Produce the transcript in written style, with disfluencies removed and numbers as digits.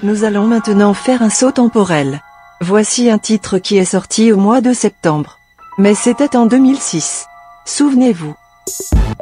Nous allons maintenant faire un saut temporel. Voici un titre qui est sorti au mois de septembre. Mais c'était en 2006. Souvenez-vous.